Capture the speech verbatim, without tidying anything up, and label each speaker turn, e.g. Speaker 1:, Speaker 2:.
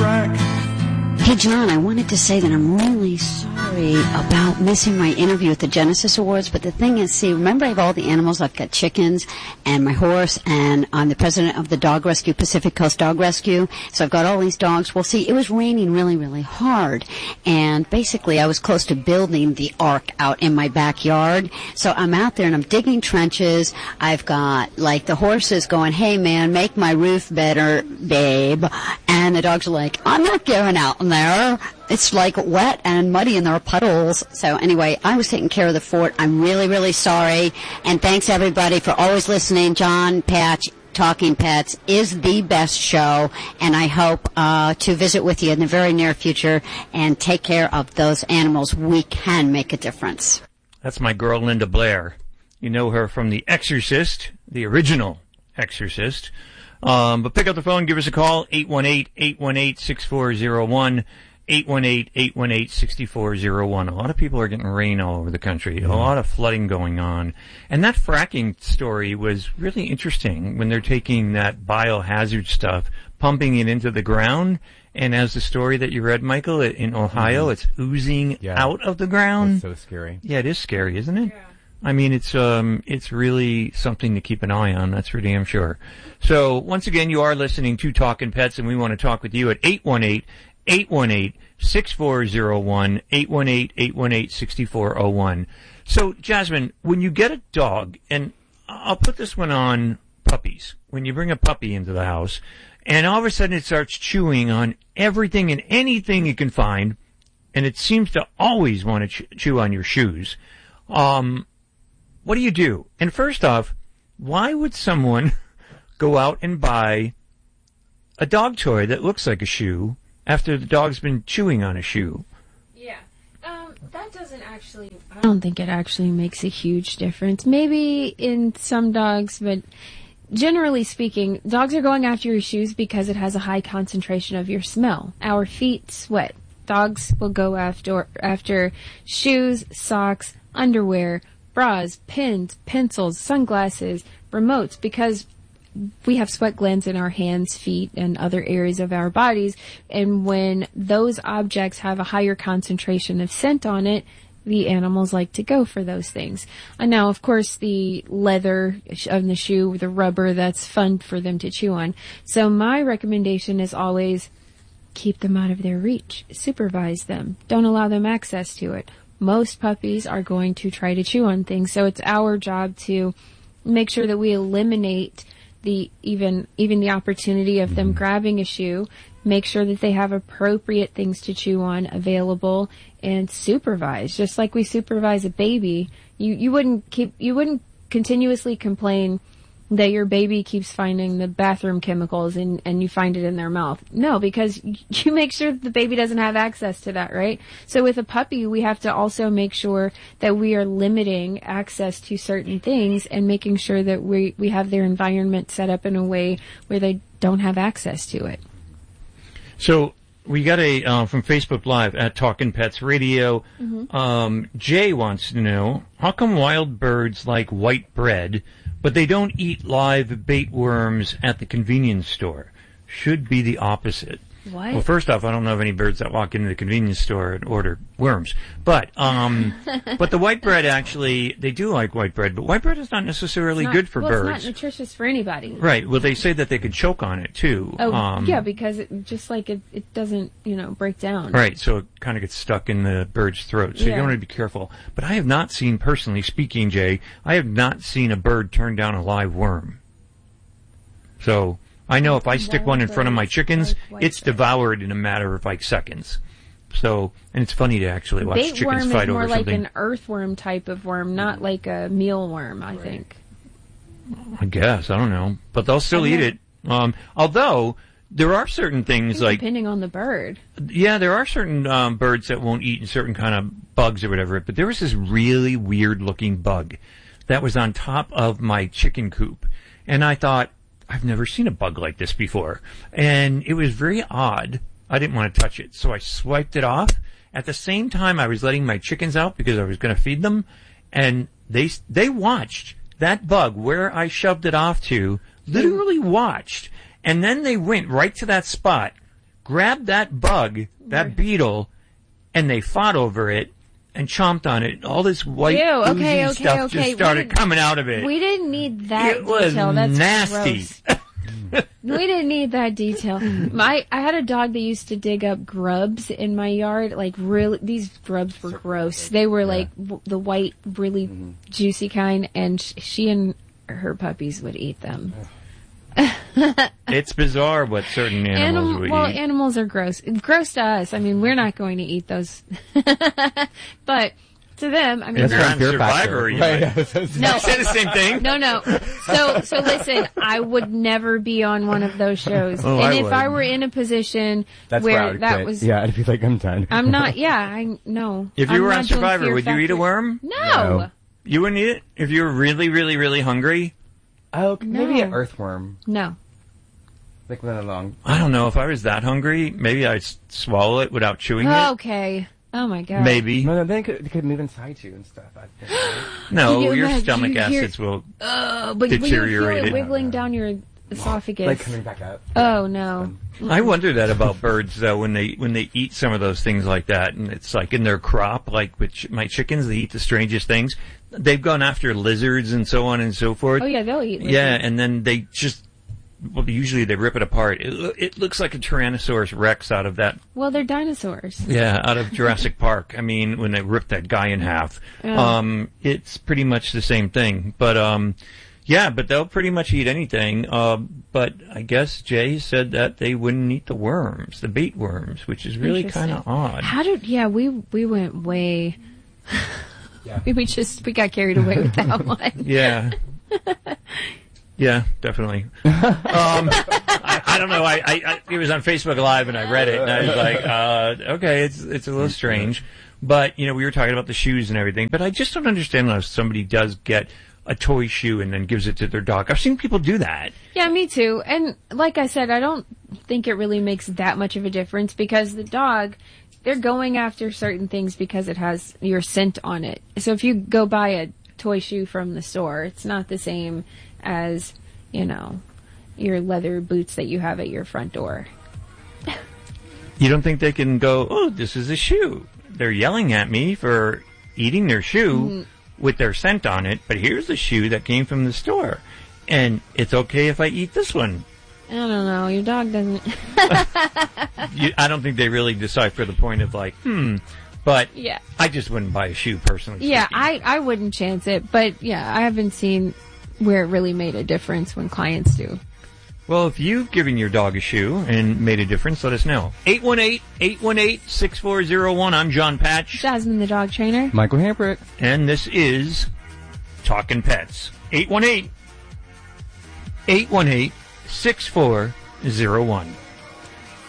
Speaker 1: track.
Speaker 2: Hey, John, I wanted to say that I'm really sorry about missing my interview at the Genesis Awards, but the thing is, see, remember I have all the animals. I've got chickens and my horse, and I'm the president of the Dog Rescue, Pacific Coast Dog Rescue, so I've got all these dogs. Well, see, it was raining really, really hard, and basically I was close to building the ark out in my backyard, so I'm out there and I'm digging trenches. I've got, like, the horses going, hey, man, make my roof better, babe, and the dogs are like, I'm not going out in there. It's like wet and muddy and there are puddles. So anyway, I was taking care of the fort. I'm really, really sorry. And thanks everybody for always listening. John Patch, Talking Pets is the best show. And I hope uh, to visit with you in the very near future and take care of those animals. We can make a difference.
Speaker 3: That's my girl, Linda Blair. You know her from The Exorcist, the original Exorcist. Um, but pick up the phone, give us a call, eight one eight, eight one eight, six four zero one, eight one eight, eight one eight, six four zero one. A lot of people are getting rain all over the country, a lot of flooding going on. And that fracking story was really interesting when they're taking that biohazard stuff, pumping it into the ground, and as the story that you read, Michael, in Ohio, mm-hmm. it's oozing yeah. out of the ground.
Speaker 4: That's so scary.
Speaker 3: Yeah, it is scary, isn't it?
Speaker 5: Yeah.
Speaker 3: I mean, it's um, it's really something to keep an eye on. That's for damn sure. So once again, you are listening to Talkin' Pets, and we want to talk with you at eight one eight, eight one eight, six four zero one, eight one eight, eight one eight, six four zero one. So Jasmine, when you get a dog, and I'll put this one on puppies. When you bring a puppy into the house, and all of a sudden it starts chewing on everything and anything it can find, and it seems to always want to ch- chew on your shoes. Um. What do you do? And first off, why would someone go out and buy a dog toy that looks like a shoe after the dog's been chewing on a shoe?
Speaker 5: Yeah. Um, that doesn't actually...
Speaker 6: I don't think it actually makes a huge difference. Maybe in some dogs, but generally speaking, dogs are going after your shoes because it has a high concentration of your smell. Our feet sweat. Dogs will go after after shoes, socks, underwear, bras, pins, pencils, sunglasses, remotes, because we have sweat glands in our hands, feet, and other areas of our bodies. And when those objects have a higher concentration of scent on it, the animals like to go for those things. And now, of course, the leather of the shoe, the rubber, that's fun for them to chew on. So my recommendation is always keep them out of their reach. Supervise them. Don't allow them access to it. Most puppies are going to try to chew on things, so it's our job to make sure that we eliminate the even even the opportunity of them grabbing a shoe, make sure that they have appropriate things to chew on available, and supervise. Just like we supervise a baby, you you wouldn't keep you wouldn't continuously complain that your baby keeps finding the bathroom chemicals and, and you find it in their mouth. No, because you make sure that the baby doesn't have access to that, right? So with a puppy, we have to also make sure that we are limiting access to certain things and making sure that we, we have their environment set up in a way where they don't have access to it.
Speaker 3: So we got a, uh, from Facebook Live at Talkin' Pets Radio, mm-hmm. um, Jay wants to know, how come wild birds like white bread, but they don't eat live bait worms at the convenience store? Should be the opposite.
Speaker 6: What?
Speaker 3: Well, first off, I don't know of any birds that walk into the convenience store and order worms. But um, but the white bread, actually, they do like white bread, but white bread is not necessarily
Speaker 6: not,
Speaker 3: good for
Speaker 6: well,
Speaker 3: birds.
Speaker 6: It's not nutritious for anybody.
Speaker 3: Right. Well, they say that they could choke on it, too.
Speaker 6: Oh,
Speaker 3: um,
Speaker 6: yeah, because it, just like it, it doesn't, you know, break down.
Speaker 3: Right, so it kind of gets stuck in the bird's throat. So
Speaker 6: yeah.
Speaker 3: you want to be careful. But I have not seen, personally speaking, Jay, I have not seen a bird turn down a live worm. So I know if I stick one in front of my chickens, like it's devoured in a matter of like seconds. So, and it's funny to actually watch
Speaker 6: Bait
Speaker 3: chickens
Speaker 6: worm
Speaker 3: fight
Speaker 6: is more
Speaker 3: over
Speaker 6: like
Speaker 3: something.
Speaker 6: An earthworm type of worm, not like a mealworm, I
Speaker 3: right.
Speaker 6: think.
Speaker 3: I guess, I don't know. But they'll still eat it. Um, although, there are certain things like...
Speaker 6: Depending on the bird.
Speaker 3: Yeah, there are certain um, birds that won't eat certain kind of bugs or whatever. But there was this really weird-looking bug that was on top of my chicken coop. And I thought, I've never seen a bug like this before. And it was very odd. I didn't want to touch it. So I swiped it off. At the same time, I was letting my chickens out because I was going to feed them. And they they watched that bug where I shoved it off to, literally watched. And then they went right to that spot, grabbed that bug, that beetle, and they fought over it and chomped on it. All this white
Speaker 6: Ew, okay,
Speaker 3: oozy
Speaker 6: okay,
Speaker 3: stuff
Speaker 6: okay.
Speaker 3: just started
Speaker 6: We-
Speaker 3: coming out of it.
Speaker 6: We didn't need that
Speaker 3: It was
Speaker 6: detail. That's
Speaker 3: nasty.
Speaker 6: gross. We didn't need that detail. My I had a dog that used to dig up grubs in my yard. Like really, these grubs were gross. They were like w- the white, really
Speaker 1: Mm-hmm.
Speaker 6: juicy kind, and sh- she and her puppies would eat them.
Speaker 3: It's bizarre what certain animals
Speaker 6: Anim-
Speaker 3: would
Speaker 6: well,
Speaker 3: eat.
Speaker 6: animals are gross. Gross to us. I mean, we're not going to eat those, but to them, I mean,
Speaker 3: If you're
Speaker 1: That's
Speaker 3: on
Speaker 1: Fear
Speaker 3: Survivor,
Speaker 1: Factor.
Speaker 3: you
Speaker 1: Right,
Speaker 3: might-
Speaker 1: yeah, that's-
Speaker 6: no,
Speaker 3: I say the same thing.
Speaker 6: No, no. So, so listen. I would never be on one of those shows.
Speaker 3: Oh,
Speaker 6: and
Speaker 3: I
Speaker 6: if
Speaker 3: would.
Speaker 6: I were in a position
Speaker 1: That's where I
Speaker 6: where
Speaker 1: would
Speaker 6: that
Speaker 1: quit.
Speaker 6: was,
Speaker 1: Yeah, I'd be like, I'm done.
Speaker 6: I'm not. Yeah, I no.
Speaker 3: If you
Speaker 6: I'm
Speaker 3: were
Speaker 6: not
Speaker 3: on
Speaker 6: doing
Speaker 3: Survivor,
Speaker 6: Fear
Speaker 3: would you eat a
Speaker 6: Factor.
Speaker 3: worm?
Speaker 6: No.
Speaker 1: No.
Speaker 3: You wouldn't eat it? If you were really, really, really hungry?
Speaker 1: Oh, maybe
Speaker 6: No.
Speaker 1: an earthworm.
Speaker 6: No.
Speaker 1: Like one along.
Speaker 3: I don't know. If I was that hungry, maybe I'd s- swallow it without chewing
Speaker 6: Okay. Oh my
Speaker 3: it.
Speaker 6: god.
Speaker 3: Maybe.
Speaker 1: No, no, then it could, it could move inside you and stuff. I think.
Speaker 3: No,
Speaker 6: Can you
Speaker 3: your
Speaker 6: imagine-
Speaker 3: stomach
Speaker 6: you hear-
Speaker 3: acids will...
Speaker 6: Uh, but when you feel
Speaker 3: Deteriorated.
Speaker 6: it wiggling down your esophagus.
Speaker 1: Like coming back up.
Speaker 6: Oh no.
Speaker 3: I wonder that about birds, though, when they when they eat some of those things like that, and it's like in their crop, like with ch- my chickens, they eat the strangest things. They've gone after lizards and so on and so forth.
Speaker 6: Oh yeah, they'll eat. lizards.
Speaker 3: Yeah, and then they just, well, usually they rip it apart. It, lo- it looks like a Tyrannosaurus Rex out of that,
Speaker 6: Well, they're dinosaurs.
Speaker 3: yeah, out of Jurassic Park. I mean, when they ripped that guy in half.
Speaker 6: Yeah.
Speaker 3: Um, it's pretty much the same thing. But, um, yeah, but they'll pretty much eat anything. Uh, but I guess Jay said that they wouldn't eat the worms, the bait worms, which is really kind of
Speaker 6: Interesting.
Speaker 3: odd.
Speaker 6: How did? Yeah, we we went way.
Speaker 1: Yeah.
Speaker 6: We just we got carried away with that one.
Speaker 3: Yeah. Yeah, definitely. Um, I, I don't know. I, I, I it was on Facebook Live and I read it and I was like, uh, okay, it's it's a little strange, but you know, we were talking about the shoes and everything, but I just don't understand how somebody does get a toy shoe and then gives it to their dog. I've seen people do that.
Speaker 6: Yeah, me too. And like I said, I don't think it really makes that much of a difference because the dog, they're going after certain things because it has your scent on it. So if you go buy a toy shoe from the store, it's not the same as, you know, your leather boots that you have at your front door.
Speaker 3: You don't think they can go, oh, this is a shoe. They're yelling at me for eating their shoe
Speaker 6: Mm-hmm.
Speaker 3: with their scent on it, but here's the shoe that came from the store. And it's okay if I eat this one.
Speaker 6: I don't know. Your dog doesn't.
Speaker 3: You, I don't think they really decipher the point of like, hmm, but
Speaker 6: Yeah.
Speaker 3: I just wouldn't buy a shoe personally.
Speaker 6: Yeah,
Speaker 3: speaking.
Speaker 6: I, I wouldn't chance it. But yeah, I haven't seen where it really made a difference when clients do.
Speaker 3: Well, if you've given your dog a shoe and made a difference, let us know. eight one eight, eight one eight, six four zero one. I'm John Patch,
Speaker 6: Jasmine the dog trainer.
Speaker 1: Michael Hamprick.
Speaker 3: and this is Talkin' Pets. eight one eight, eight one eight, six four zero one.